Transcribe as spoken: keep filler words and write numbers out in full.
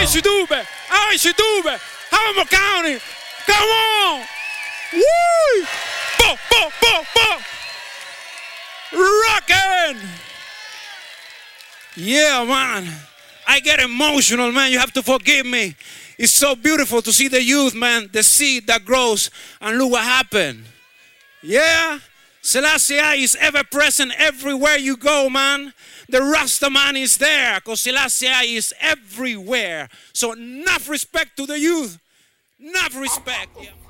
si tuve. Ay, si tuve. Hammer County. Come on. Woo! Bo, bo, bo, bo. Rockin'. Yeah, man. I get emotional, man. You have to forgive me. It's so beautiful to see the youth, man. The seed that grows. And look what happened. Yeah. Selassie is ever present everywhere you go, man. The Rasta man is there because Selassie is everywhere. So enough respect to the youth. Enough respect. Yeah.